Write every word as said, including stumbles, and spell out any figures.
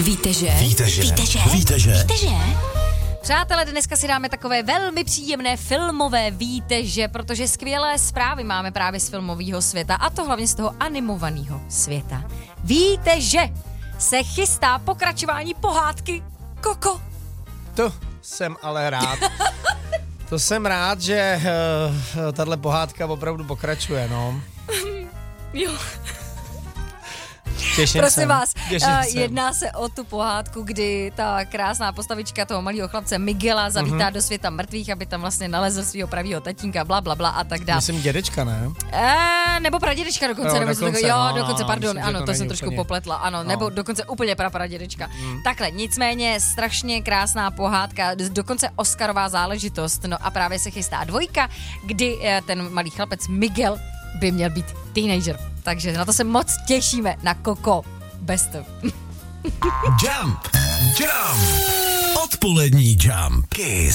Víte, že? Víte, že? Víte, že? Víte, že? Víte, že? Přátelé, dneska si dáme takové velmi příjemné filmové víte, že, protože skvělé zprávy máme právě z filmového světa, a to hlavně z toho animovaného světa. Víte, že se chystá pokračování pohádky Coco. To jsem ale rád. To jsem rád, že uh, tahle pohádka opravdu pokračuje, no. Jo. Těším Prosím jsem. vás, Těším uh, jsem. jedná se o tu pohádku, kdy ta krásná postavička toho malého chlapce Miguela zavítá mm-hmm. do světa mrtvých, aby tam vlastně nalezl svého pravýho tatínka, bla, bla, bla a tak dále. Myslím dědečka, ne? E, nebo pradědečka dokonce. Jo, nebo dokonce, tako, jo, no, dokonce, no, pardon, myslím, ano, to to jsem není trošku úplně. popletla, ano, No. nebo dokonce úplně prapradědečka. Mm. Takhle, nicméně strašně krásná pohádka, dokonce Oscarová záležitost, no a právě se chystá dvojka, kdy eh, ten malý chlapec Miguel by měl být teenager. Takže na to se moc těšíme, na Coco. Best. Jump! Jump! Odpolední Jump. Kiss.